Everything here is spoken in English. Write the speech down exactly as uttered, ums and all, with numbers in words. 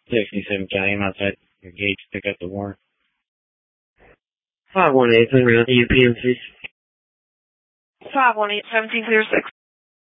sixty-seven County, I'm outside your gate to pick up the warrant. five one eight, around U P M C. five one eight, seventeen clear six.